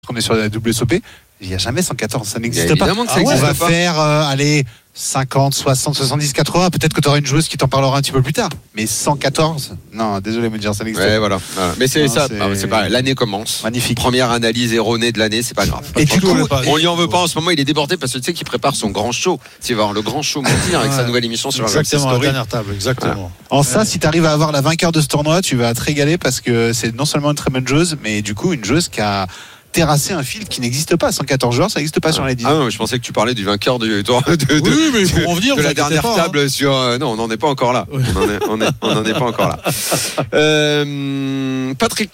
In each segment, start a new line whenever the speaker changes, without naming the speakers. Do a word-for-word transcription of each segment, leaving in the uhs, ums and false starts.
On est sur la W S O P, il n'y a jamais cent quatorze, ça n'existe pas.
Que ça
Ah ouais, on va
pas.
faire, euh, allez, cinquante, soixante, soixante-dix, quatre-vingts. Peut-être que tu auras une joueuse qui t'en parlera un petit peu plus tard. Mais cent quatorze, non, désolé de me dire, ça n'existe
Ouais,
pas.
voilà. voilà. Mais c'est
Non,
ça,
c'est...
Ah, c'est pas. L'année commence.
Magnifique.
Première analyse erronée de l'année, c'est pas grave.
Et du coup,
on lui en veut pas en ce moment, il est débordé parce que tu sais qu'il prépare son grand show. Tu vas avoir le grand show mondial avec
Ouais.
sa nouvelle émission sur
Exactement,
la
la dernière table, exactement.
en ça, si tu arrives à avoir la vainqueur de ce tournoi, tu vas te régaler parce que c'est non seulement une très bonne joueuse, mais du coup, une joueuse qui a terrassé un field qui n'existe pas. cent quatorze joueurs, ça n'existe pas
Ah.
sur les dix.
Ah non, je pensais que tu parlais du vainqueur du tour de, de,
Oui, mais il faut
de-
revenir,
de
vous
la
inquiétez
dernière
pas,
table
hein.
sur. euh, non, on n'en est pas encore là.
Oui.
On en est, on est- on n'en est pas encore là. Euh, Patrick,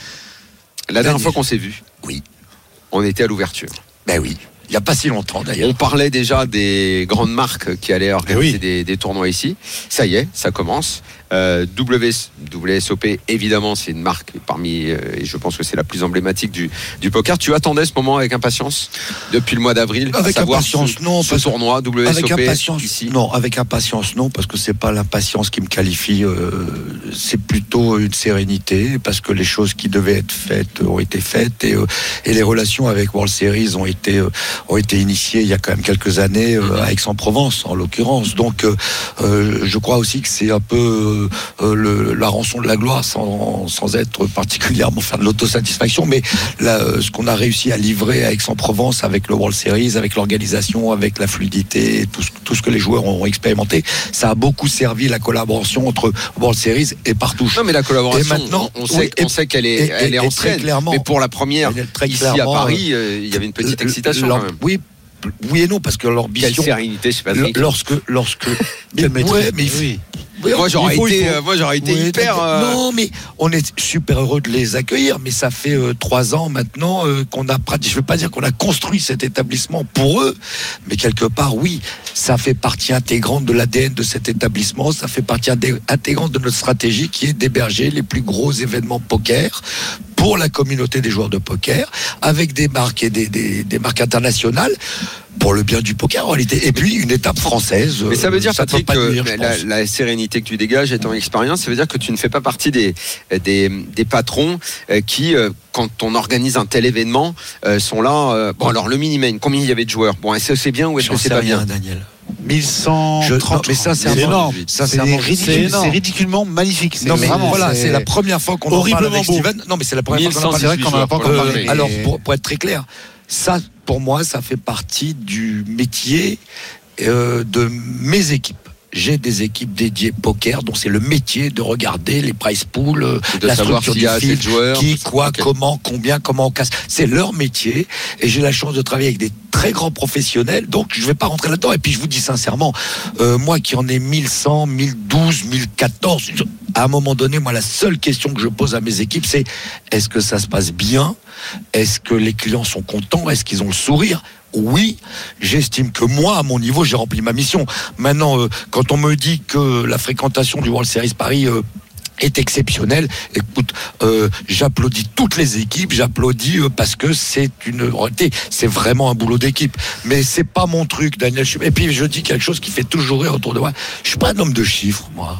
la dernière fois qu'on s'est vu,
Oui.
on était à l'ouverture.
Ben oui, il n'y a pas si longtemps d'ailleurs.
On parlait déjà des grandes marques qui allaient organiser
oui.
des, des tournois ici. Ça y est, ça commence. Euh, W S O P, évidemment, c'est une marque parmi, euh, et je pense que c'est la plus emblématique du, du poker. Tu attendais ce moment avec impatience depuis le mois d'avril, à
Avec
savoir
impatience,
ce,
non,
ce
parce-
tournoi W S O P
Avec impatience,
ici.
non, avec impatience, non, parce que c'est pas l'impatience qui me qualifie. euh, c'est plutôt une sérénité, parce que les choses qui devaient être faites ont été faites et, euh, et les relations avec World Series ont été euh, ont été initiées il y a quand même quelques années euh, à Aix-en-Provence, en l'occurrence. Donc, euh, euh, je crois aussi que c'est un peu euh, le, la rançon de la gloire, sans, sans être particulièrement faire de l'autosatisfaction, mais là, euh, ce qu'on a réussi à livrer à Aix-en-Provence avec le World Series, avec l'organisation, avec la fluidité, tout ce, tout ce que les joueurs ont expérimenté, ça a beaucoup servi la collaboration entre World Series et Partouche.
Non, mais la collaboration,
Et maintenant,
on sait,
oui, et-
on sait qu'elle est,
et-
elle est
et- et
ancienne.
très clairement-
mais pour la première,
Et très
ici à
clairement,
Paris, euh, il y avait une petite
L-
excitation
leur-
quand même.
Oui, oui et non, parce que
Quelle
l'ambition.
sérénité, je sais pas.
l- Lorsque, lorsque,
Quelle
mais,
maîtrise.
ouais, mais il faut-
Oui.
oui,
Moi, j'aurais
il faut- il
été,
faut-
euh, moi, j'aurais été
Oui,
hyper.
d'accord.
euh,
Non, mais on est super heureux de les accueillir, mais ça fait euh, trois ans maintenant euh, qu'on a pratiqué. Je ne veux pas dire qu'on a construit cet établissement pour eux, mais quelque part, oui, ça fait partie intégrante de l'A D N de cet établissement. Ça fait partie indé- intégrante de notre stratégie, qui est d'héberger les plus gros événements poker pour la communauté des joueurs de poker, avec des marques et des, des, des marques internationales. Pour le bien du poker en réalité. Et puis une étape française.
Mais ça veut dire,
peut
Patrick,
pas
que
nuire, je
la,
pense.
la sérénité que tu dégages et ton expérience, ça veut dire que tu ne fais pas partie des, des, des patrons euh, qui, euh, quand on organise un tel événement, euh, sont là. euh, bon, alors le mini-main, combien il y avait de joueurs? Bon, est-ce que c'est bien ou est-ce
J'en
que c'est
sais
pas
rien,
bien?
Daniel.
mille cent trente.
Je- non, mais sincèrement,
c'est énorme.
ça,
C'est, ridicule,
c'est énorme.
c'est ridiculement magnifique. C'est
Non mais
vraiment,
voilà,
c'est...
c'est la première fois qu'on en parle
horriblement
avec
beau.
Steven. Non mais c'est la première fois qu'on en parle.
C'est vrai qu'on en a pas encore
Euh,
parlé. mais-
alors pour, pour être très clair, ça pour moi ça fait partie du métier euh, de mes équipes. J'ai des équipes dédiées poker, dont c'est le métier de regarder les prize pools, euh,
De
la
savoir
structure
s'il
du
y a assez
field,
de joueurs.
qui,
tout ça.
quoi,
Ok.
comment, combien, comment on casse. C'est leur métier et j'ai la chance de travailler avec des très grands professionnels, donc je ne vais pas rentrer là-dedans. Et puis je vous dis sincèrement, euh, moi qui en ai mille cent, mille douze, mille quatorze, à un moment donné, moi la seule question que je pose à mes équipes, c'est est-ce que ça se passe bien? Est-ce que les clients sont contents? Est-ce qu'ils ont le sourire? Oui, j'estime que moi, à mon niveau, j'ai rempli ma mission. Maintenant, euh, quand on me dit que la fréquentation du World Series Paris euh, est exceptionnelle, écoute, euh, j'applaudis toutes les équipes, j'applaudis euh, parce que c'est une en réalité, c'est vraiment un boulot d'équipe. Mais c'est pas mon truc, Daniel. Je- Et puis je dis quelque chose qui fait toujours rire autour de moi. Je suis pas un homme de chiffres, moi.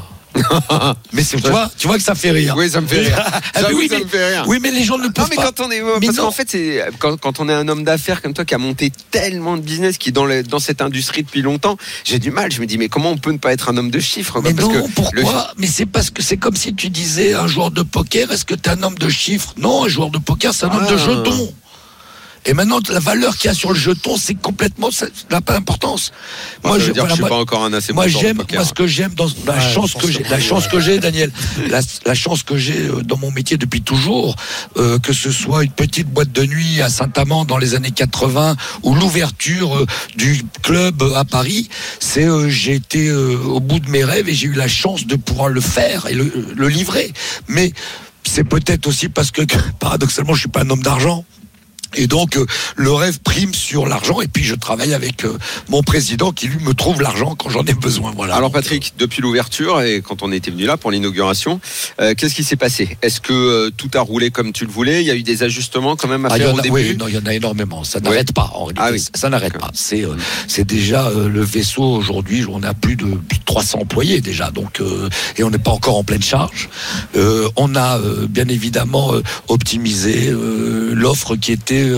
Mais c'est, tu vois, tu vois que ça fait rire.
Oui, ça me fait rire.
Ah,
J'avoue,
mais oui,
ça
mais-
me fait rire.
Oui, mais les gens ne le
Non
peuvent
mais
pas.
quand on est
Mais
parce
non.
qu'en fait c'est quand, quand on est un homme d'affaires comme toi qui a monté tellement de business qui est dans le, dans cette industrie depuis longtemps, j'ai du mal. Je me dis mais comment on peut ne pas être un homme de chiffres quoi,
Mais
parce
non,
que
pourquoi Mais c'est parce que c'est comme si tu disais un joueur de poker, est-ce que tu es un homme de chiffres? Non, un joueur de poker, c'est un homme
Ah.
de jetons. Et maintenant, la valeur qu'il y a sur le jeton, c'est complètement, ça n'a pas d'importance.
le, moi, ça veut
je-
dire
voilà,
que je suis
moi-
pas encore un assez
moi
bon joueur de
j'aime,
poker.
moi ce que j'aime dans la
Ouais,
chance
je pense
que j'ai,
que-
la chance que j'ai, Daniel, la, la chance que j'ai euh, dans mon métier depuis toujours, euh, que ce soit une petite boîte de nuit à Saint-Amand dans les années quatre-vingts ou l'ouverture euh, du club euh, à Paris, c'est euh, j'ai été euh, au bout de mes rêves et j'ai eu la chance de pouvoir le faire et le, le livrer. Mais c'est peut-être aussi parce que paradoxalement, je suis pas un homme d'argent. Et donc euh, le rêve prime sur l'argent et puis je travaille avec euh, mon président qui lui me trouve l'argent quand j'en ai besoin. Voilà.
Alors Patrick, depuis l'ouverture et quand on était venu là pour l'inauguration, euh, qu'est-ce qui s'est passé? Est-ce que euh, tout a roulé comme tu le voulais? Il y a eu des ajustements quand même à
Ah, il y
faire
en
au
a,
début?
oui, non, il y en a énormément. Ça n'arrête
Ouais.
pas. En réalité,
Ah oui.
ça, ça n'arrête pas. C'est, euh, c'est déjà euh, le vaisseau aujourd'hui. On a plus de, plus de trois cents employés déjà. Donc, euh, et on n'est pas encore en pleine charge. Euh, on a euh, bien évidemment euh, optimisé euh, l'offre qui était